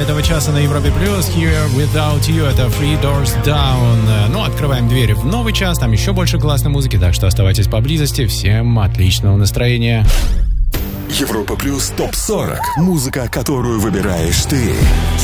этого часа на Европе Плюс. Here Without You, это Three Doors Down. Ну, открываем двери в новый час, там еще больше классной музыки, так что оставайтесь поблизости. Всем отличного настроения. Европа Плюс ТОП-40. Музыка, которую выбираешь ты.